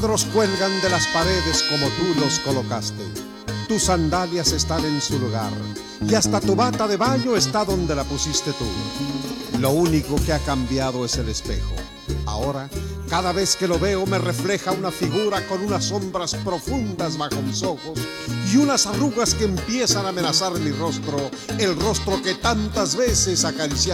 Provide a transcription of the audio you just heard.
cuadros cuelgan de las paredes como tú los colocaste. Tus sandalias están en su lugar y hasta tu bata de baño está donde la pusiste tú. Lo único que ha cambiado es el espejo. Ahora, cada vez que lo veo me refleja una figura con unas sombras profundas bajo mis ojos y unas arrugas que empiezan a amenazar mi rostro, el rostro que tantas veces acariciaste.